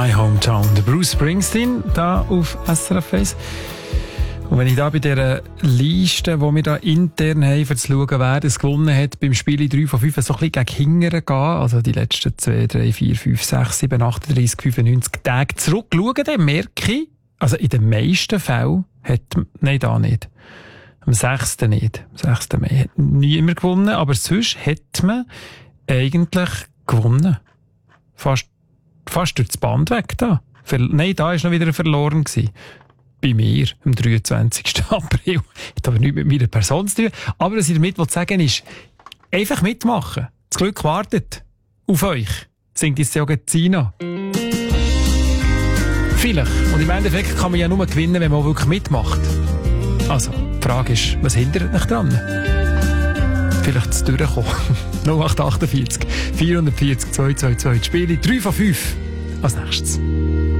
My Hometown. Der Bruce Springsteen da auf SRF 1. Und wenn ich da bei dieser Liste, die wir da intern haben, um zu schauen, wer das gewonnen hat, beim Spiel 3 von 5 so ein bisschen gegen hinten gehe, also die letzten 2, 3, 4, 5, 6, 7, 38, 95 Tage zurückschauen, dann merke ich, also in den meisten Fällen nein, da nicht. Am 6. nicht. Am 6. Mai hat niemand gewonnen, aber sonst hat man eigentlich gewonnen. Fast durch das Band weg da. Nein, da war noch wieder verloren gewesen. Bei mir, am 23. April. Hat aber nichts mit meiner Person zu tun. Aber was ich damit sagen will, ist, einfach mitmachen. Das Glück wartet auf euch. Singt jetzt auch Zina. Vielleicht. Und im Endeffekt kann man ja nur gewinnen, wenn man auch wirklich mitmacht. Also, die Frage ist, was hindert mich dran? Vielleicht zu durchkommen. 0848 440 222. Spiele 3 von 5. Als nächstes.